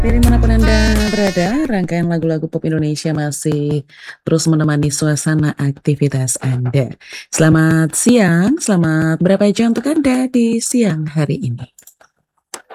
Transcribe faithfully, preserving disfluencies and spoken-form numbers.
Dari manapun Anda berada, rangkaian lagu-lagu pop Indonesia masih terus menemani suasana aktivitas Anda. Selamat siang, selamat berapa jam untuk Anda di siang hari ini?